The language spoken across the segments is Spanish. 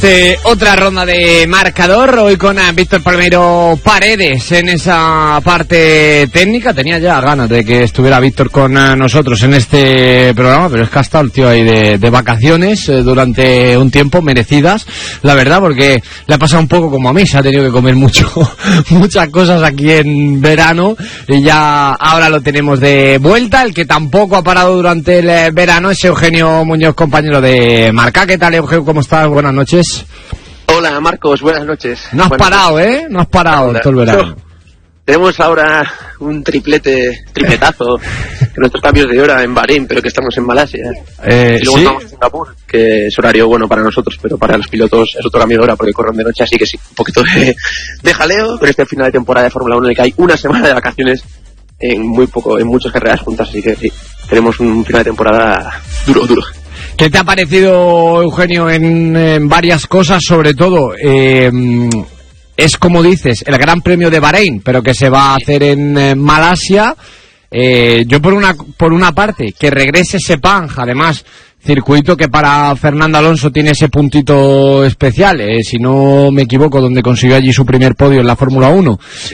Otra ronda de marcador, hoy con Víctor Palmeiro Paredes en esa parte técnica. Tenía ya ganas de que estuviera Víctor con nosotros en este programa, pero es que ha estado el tío ahí de vacaciones durante un tiempo, merecidas, la verdad, porque le ha pasado un poco como a mí, se ha tenido que comer muchas cosas aquí en verano, y ya ahora lo tenemos de vuelta. El que tampoco ha parado durante el verano es Eugenio Muñoz, compañero de Marca. ¿Qué tal, Eugenio? ¿Cómo estás? Buenas noches. Hola, Marcos, buenas noches. No has parado, ¿eh? No has parado todo el verano. Tenemos ahora un tripletazo, en nuestros cambios de hora en Bahrein, pero que estamos en Malasia. Y luego estamos en Singapur, que es horario bueno para nosotros, pero para los pilotos es otro cambio de hora porque corren de noche, así que sí, un poquito de jaleo con este final de temporada de Fórmula 1 en el que hay una semana de vacaciones en muchas carreras juntas, así que sí, tenemos un final de temporada duro. ¿Qué te ha parecido, Eugenio, en varias cosas? Sobre todo, es como dices, el Gran Premio de Bahrein, pero que se va a hacer en Malasia. Yo por una parte, que regrese Sepang, además, circuito que para Fernando Alonso tiene ese puntito especial, si no me equivoco, donde consiguió allí su primer podio en la Fórmula 1. Sí.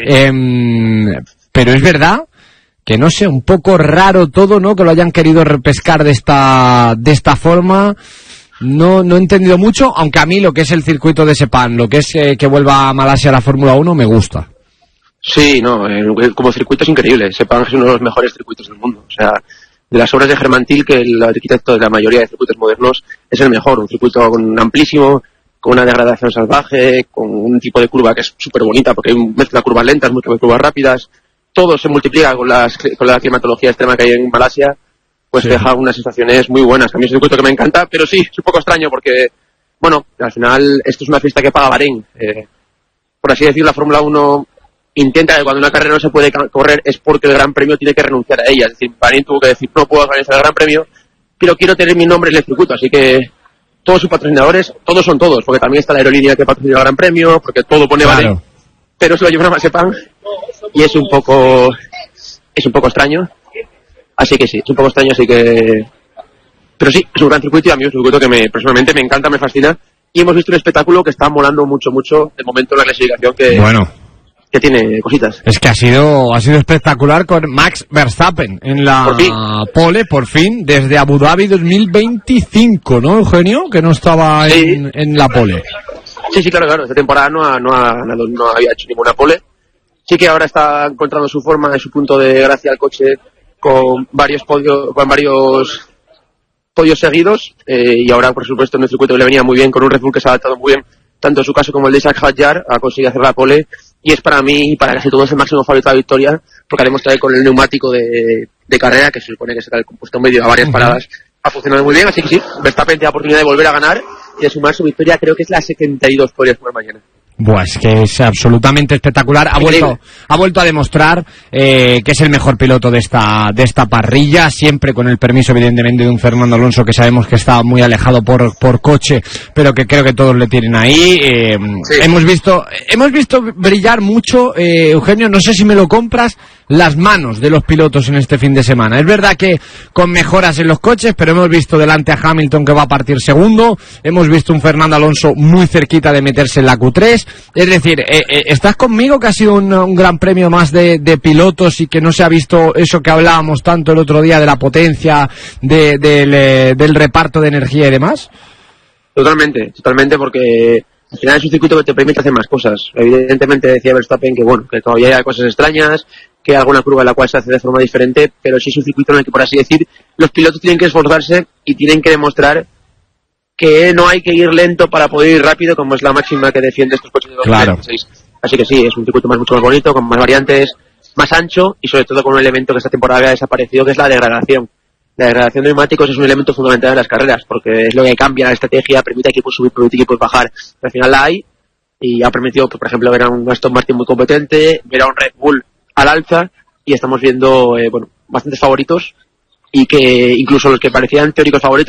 Pero es verdad que no sé, un poco raro todo, ¿no? Que lo hayan querido repescar de esta forma. No he entendido mucho, aunque a mí lo que es el circuito de Sepang, lo que es que vuelva a Malasia a la Fórmula 1, me gusta. Sí, no, como circuito es increíble. Sepang es uno de los mejores circuitos del mundo. O sea, de las obras de Germán Tilke, el arquitecto de la mayoría de circuitos modernos, es el mejor. Un circuito amplísimo, con una degradación salvaje, con un tipo de curva que es súper bonita, porque hay mezcla curvas lentas, muchas curvas rápidas. Todo se multiplica con la climatología extrema que hay en Malasia, pues sí. Deja unas sensaciones muy buenas. A mí es un circuito que me encanta, pero sí, es un poco extraño porque, bueno, al final esto es una fiesta que paga Bahrein. Por así decirlo, la Fórmula 1 intenta que cuando una carrera no se puede correr es porque el Gran Premio tiene que renunciar a ella. Es decir, Bahrein tuvo que decir, no puedo organizar el Gran Premio, pero quiero tener mi nombre en el circuito, así que todos sus patrocinadores, todos son todos, porque también está la aerolínea que patrocina el Gran Premio, porque todo pone claro. Bahrein, pero se lo llevan a Sepang. Y es un poco extraño, así que sí, es un poco extraño, así que... Pero sí, es un gran circuito y a mí es un circuito que personalmente me encanta, me fascina, y hemos visto un espectáculo que está molando mucho, de momento en la clasificación que tiene cositas. Es que ha sido espectacular con Max Verstappen en la pole, por fin, desde Abu Dhabi 2025, ¿no, Eugenio? Que no estaba en la pole. Sí, claro, esta temporada no había hecho ninguna pole. Sí que ahora está encontrando su forma y su punto de gracia al coche con varios podios seguidos, y ahora, por supuesto, en el circuito le venía muy bien con un Red Bull que se ha adaptado muy bien, tanto en su caso como el de Isaac Hadjar, ha conseguido hacer la pole, y es para mí y para casi todos el máximo favorito de la victoria, porque ha demostrado con el neumático de carrera, que se supone que será el compuesto medio a varias paradas, ha funcionado muy bien, así que sí, Verstappen tiene la oportunidad de volver a ganar y de sumar su victoria, creo que es la 72 podios por mañana. Pues que es absolutamente espectacular. Ha vuelto a demostrar que es el mejor piloto de esta parrilla, siempre con el permiso evidentemente de un Fernando Alonso que sabemos que está muy alejado por coche, pero que creo que todos le tienen ahí. Sí. Hemos visto brillar mucho, Eugenio, no sé si me lo compras, las manos de los pilotos en este fin de semana. Es verdad que con mejoras en los coches, pero hemos visto delante a Hamilton que va a partir segundo, hemos visto un Fernando Alonso muy cerquita de meterse en la Q3. Es decir, ¿estás conmigo que ha sido un gran premio más de pilotos y que no se ha visto eso que hablábamos tanto el otro día de la potencia, del reparto de energía y demás? Totalmente, porque al final es un circuito que te permite hacer más cosas. Evidentemente decía Verstappen que todavía hay cosas extrañas, que hay alguna curva en la cual se hace de forma diferente, pero sí es un circuito en el que, por así decir, los pilotos tienen que esforzarse y tienen que demostrar que no hay que ir lento para poder ir rápido, como es la máxima que defiende estos coches de 2016. Claro. Así que sí, es un circuito mucho más bonito, con más variantes, más ancho y sobre todo con un elemento que esta temporada había desaparecido, que es la degradación. La degradación de neumáticos es un elemento fundamental en las carreras, porque es lo que cambia la estrategia, permite a equipos subir, permite a equipos bajar. Al final la hay, y ha permitido, por ejemplo, ver a un Aston Martin muy competente, ver a un Red Bull al alza, y estamos viendo bastantes favoritos, y que incluso los que parecían teóricos favoritos